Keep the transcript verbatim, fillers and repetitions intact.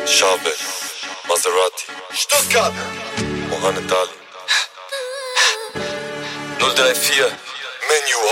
Charbel, Maserati, Stuttgart, Mohamed Ali. null drei vier, Menu